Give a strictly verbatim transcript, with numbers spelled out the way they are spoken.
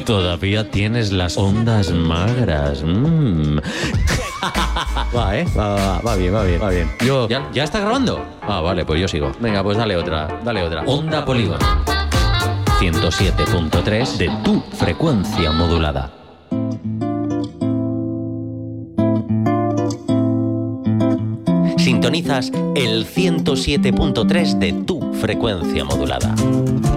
Todavía tienes las ondas magras. Mm. Va, ¿eh? Va, va, va bien, va bien, va bien. Yo, ¿ya, ¿ya está grabando? Ah, vale, pues yo sigo. Venga, pues dale otra, dale otra. Onda Polígono. ciento siete punto tres de tu frecuencia modulada. Sintonizas el ciento siete punto tres de tu frecuencia modulada.